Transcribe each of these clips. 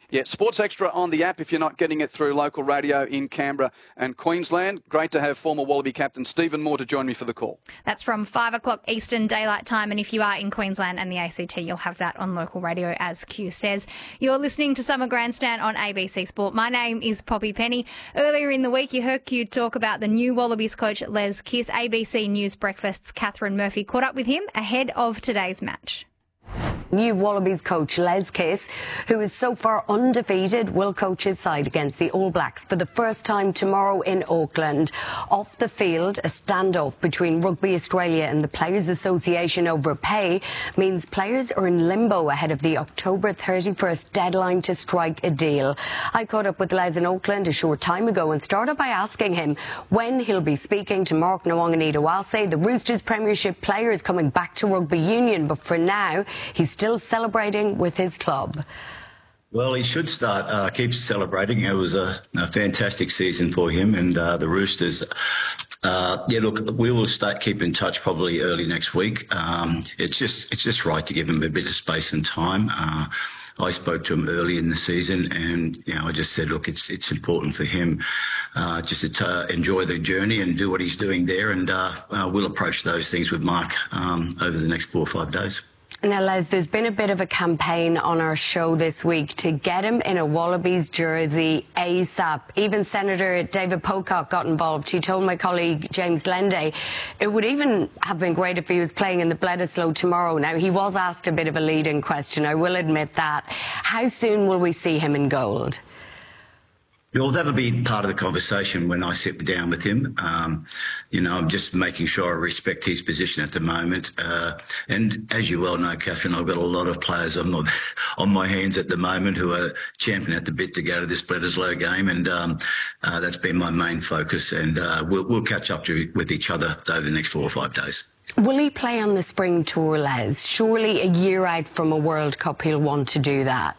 Yeah, Sports Extra on the app if you're not getting it through local radio in Canberra and Queensland. Great to have former Wallaby captain Stephen Moore to join me for the call. That's from 5 o'clock Eastern Daylight Time, and if you are in Queensland and the ACT, you'll have that on local radio, as Q says. You're listening to Summer Grandstand on ABC Sport. My name is Poppy Penny. Earlier in the week, you heard Q talk about the new Wallabies coach, Les Kiss. ABC News Breakfast's Catherine Murphy caught up with him ahead of today's match. New Wallabies coach Les Kiss, who is so far undefeated, will coach his side against the All Blacks for the first time tomorrow in Auckland. Off the field, a standoff between Rugby Australia and the Players Association over pay means players are in limbo ahead of the October 31st deadline to strike a deal. I caught up with Les in Auckland a short time ago and started by asking him when he'll be speaking to Mark Nawaqanitawase, the Roosters Premiership players coming back to rugby union, but for now he's still celebrating with his club. Well, he should start, keep celebrating. It was a fantastic season for him and the Roosters. Yeah, look, we will keep in touch probably early next week. It's just right to give him a bit of space and time. I spoke to him early in the season and, I just said, look, it's important for him just to enjoy the journey and do what he's doing there. And we'll approach those things with Mark over the next 4 or 5 days. Now, Les, there's been a bit of a campaign on our show this week to get him in a Wallabies jersey ASAP. Even Senator David Pocock got involved. He told my colleague James Lenday it would even have been great if he was playing in the Bledisloe tomorrow. Now, he was asked a bit of a leading question, I will admit that. How soon will we see him in gold? Well, that'll be part of the conversation when I sit down with him. I'm just making sure I respect his position at the moment. And as you well know, Catherine, I've got a lot of players on my hands at the moment who are champing at the bit to go to this Bledisloe game. And that's been my main focus. And we'll catch up with each other over the next 4 or 5 days. Will he play on the spring tour, Les? Surely a year out from a World Cup, he'll want to do that.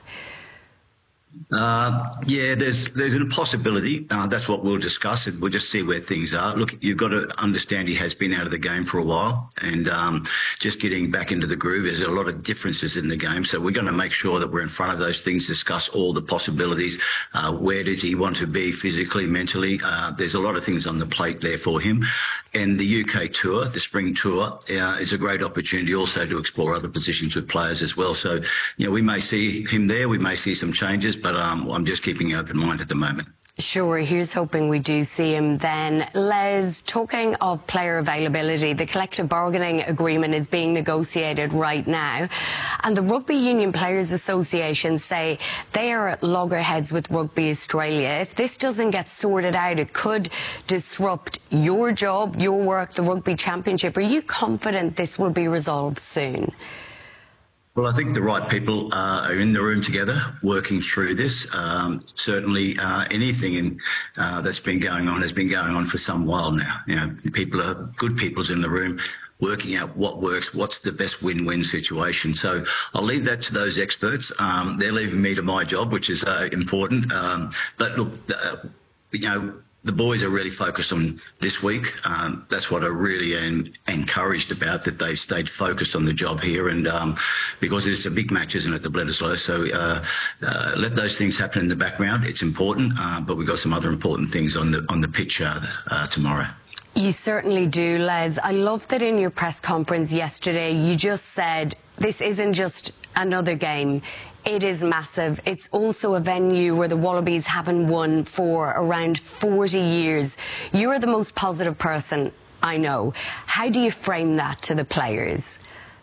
Yeah, there's a possibility. That's what we'll discuss, and we'll just see where things are. Look, you've got to understand he has been out of the game for a while, and just getting back into the groove. There's a lot of differences in the game, so we're going to make sure that we're in front of those things, discuss all the possibilities. Where does he want to be physically, mentally? There's a lot of things on the plate there for him. And the UK tour, the spring tour, is a great opportunity also to explore other positions with players as well. So, we may see him there, we may see some changes, but I'm just keeping an open mind at the moment. Sure, here's hoping we do see him then. Les, talking of player availability, the collective bargaining agreement is being negotiated right now. And the Rugby Union Players Association say they are at loggerheads with Rugby Australia. If this doesn't get sorted out, it could disrupt your job, your work, the Rugby Championship. Are you confident this will be resolved soon? Well, I think the right people are in the room together working through this. Certainly anything that's been going on has been going on for some while now. Good people's in the room working out what works, what's the best win-win situation. So I'll leave that to those experts. They're leaving me to my job, which is important. But look, the boys are really focused on this week. That's what I really am encouraged about, that they've stayed focused on the job here. And because it's a big match, isn't it, the Bledisloe? So let those things happen in the background. It's important, but we've got some other important things on the pitch tomorrow. You certainly do, Les. I love that in your press conference yesterday, you just said this isn't just another game. It is massive. It's also a venue where the Wallabies haven't won for around 40 years. You are the most positive person I know. How do you frame that to the players?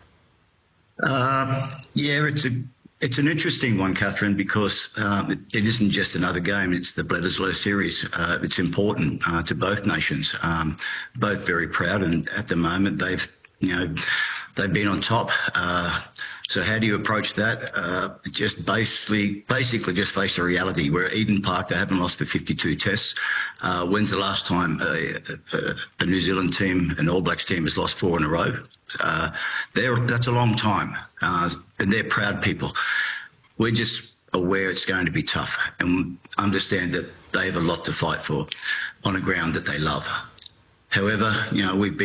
Yeah, it's an interesting one, Catherine, because it isn't just another game. It's the Bledisloe series. It's important to both nations. Both very proud, and at the moment they've been on top. So how do you approach that? Just basically just face the reality. We're at Eden Park. They haven't lost for 52 tests. When's the last time a New Zealand team, an All Blacks team, has lost 4 in a row? That's a long time. And they're proud people. We're just aware it's going to be tough and understand that they have a lot to fight for on a ground that they love. However, we've been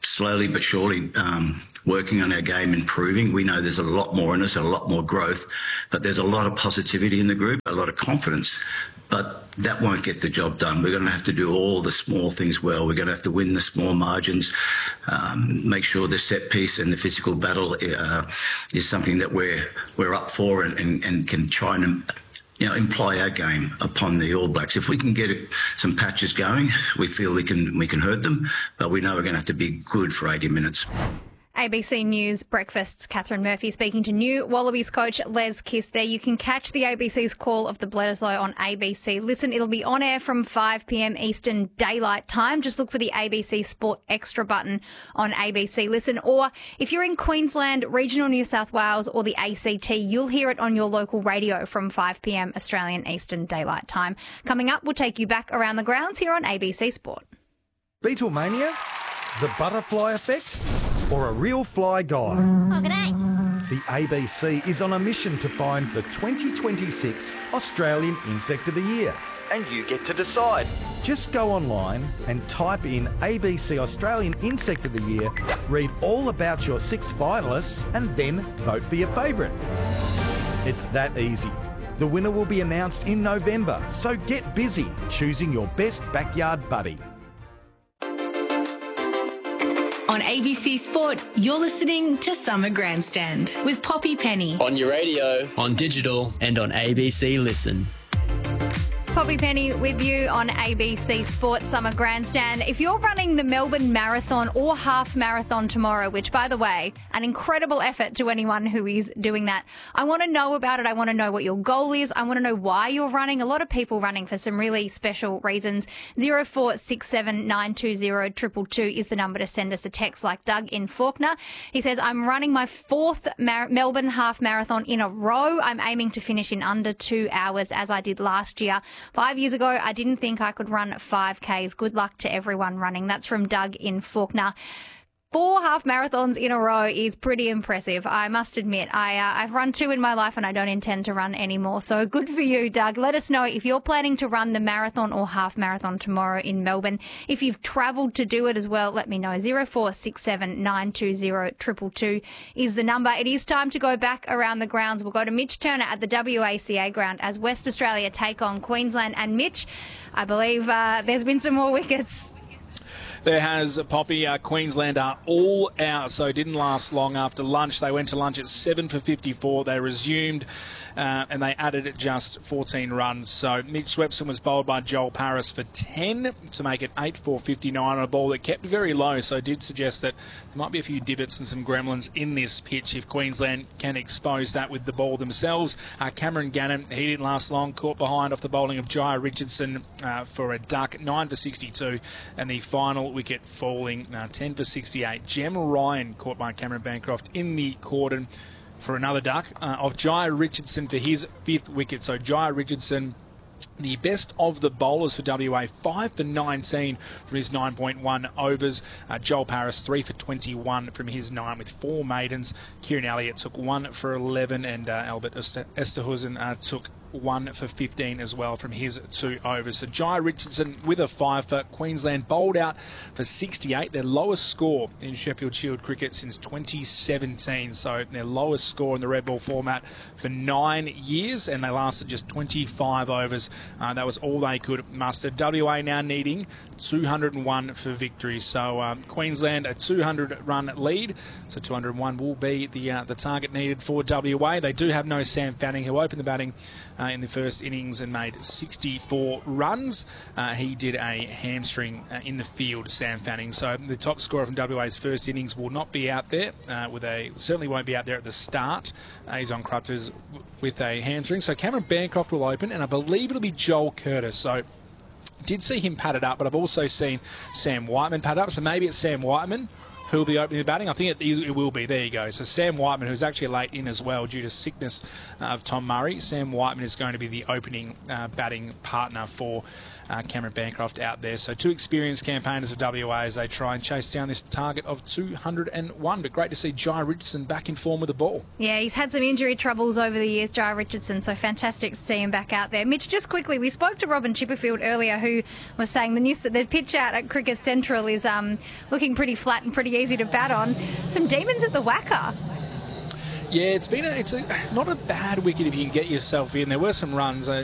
slowly but surely working on our game, improving. We know there's a lot more in us, a lot more growth, but there's a lot of positivity in the group, a lot of confidence. But that won't get the job done. We're going to have to do all the small things well. We're going to have to win the small margins, make sure the set piece and the physical battle is something that we're up for and can try and imply our game upon the All Blacks. If we can get some patches going, we feel we can hurt them, but we know we're going to have to be good for 80 minutes. ABC News Breakfast's Catherine Murphy speaking to new Wallabies coach Les Kiss there. You can catch the ABC's Call of the Bledisloe on ABC. Listen, it'll be on air from 5 p.m. Eastern Daylight Time. Just look for the ABC Sport Extra button on ABC Listen. Or if you're in Queensland, regional New South Wales or the ACT, you'll hear it on your local radio from 5 p.m. Australian Eastern Daylight Time. Coming up, we'll take you back around the grounds here on ABC Sport. Beatlemania? The butterfly effect? Or a real fly guy? Oh, g'day. The ABC is on a mission to find the 2026 Australian Insect of the Year. And you get to decide. Just go online and type in ABC Australian Insect of the Year, read all about your 6 finalists, and then vote for your favourite. It's that easy. The winner will be announced in November, so get busy choosing your best backyard buddy. On ABC Sport, you're listening to Summer Grandstand with Poppy Penny. On your radio, on digital, and on ABC Listen. Poppy Penny with you on ABC Sports Summer Grandstand. If you're running the Melbourne Marathon or Half Marathon tomorrow, which, by the way, an incredible effort to anyone who is doing that, I want to know about it. I want to know what your goal is. I want to know why you're running. A lot of people running for some really special reasons. 0467 920 222 is the number to send us a text, like Doug in Faulkner. He says, I'm running my 4th Melbourne Half Marathon in a row. I'm aiming to finish in under 2 hours, as I did last year. 5 years ago, I didn't think I could run 5Ks. Good luck to everyone running. That's from Doug in Faulkner. 4 half marathons in a row is pretty impressive, I must admit. I've run 2 in my life and I don't intend to run any more. So good for you, Doug. Let us know if you're planning to run the marathon or half marathon tomorrow in Melbourne. If you've travelled to do it as well, let me know. 0467 920 222 is the number. It is time to go back around the grounds. We'll go to Mitch Turner at the WACA ground as West Australia take on Queensland. And Mitch, I believe there's been some more wickets. There has, Poppy. Queensland are all out, so it didn't last long after lunch. They went to lunch at 7 for 54. They resumed and they added just 14 runs. So Mitch Swepson was bowled by Joel Paris for 10 to make it 8 for 59 on a ball that kept very low, so did suggest that there might be a few divots and some gremlins in this pitch if Queensland can expose that with the ball themselves. Cameron Gannon, he didn't last long, caught behind off the bowling of Jai Richardson for a duck, 9 for 62, and the final wicket falling 10 for 68. Jem Ryan caught by Cameron Bancroft in the cordon for another duck of Jai Richardson for his 5th wicket. So Jai Richardson, the best of the bowlers for WA, 5 for 19 from his 9.1 overs. Joel Paris, 3 for 21 from his 9 with 4 maidens. Kieran Elliott took 1 for 11 and Albert Esterhuizen took 1 for 15 as well from his 2 overs. So Jai Richardson with a 5 for Queensland, bowled out for 68, their lowest score in Sheffield Shield cricket since 2017. So their lowest score in the red ball format for 9 years, and they lasted just 25 overs. That was all they could muster. WA now needing 201 for victory. So Queensland a 200-run lead. So 201 will be the target needed for WA. They do have no Sam Fanning, who opened the batting in the first innings and made 64 runs. He did a hamstring in the field, Sam Fanning. So the top scorer from WA's first innings will not be out there. Certainly won't be out there at the start. He's on crutches with a hamstring. So Cameron Bancroft will open, and I believe it'll be Joel Curtis. So did see him padded up, but I've also seen Sam Whiteman padded up. So maybe it's Sam Whiteman who will be opening the batting? I think it will be. There you go. So Sam Whiteman, who's actually late in as well due to sickness of Tom Murray. Sam Whiteman is going to be the opening batting partner for Cameron Bancroft out there. So 2 experienced campaigners of WA as they try and chase down this target of 201. But great to see Jai Richardson back in form with the ball. Yeah, he's had some injury troubles over the years, Jai Richardson, so fantastic to see him back out there. Mitch, just quickly, we spoke to Robin Chipperfield earlier, who was saying the pitch out at Cricket Central is looking pretty flat and pretty easy to bat on. Some demons at the Wacker. Yeah, it's not a bad wicket if you can get yourself in. There were some runs.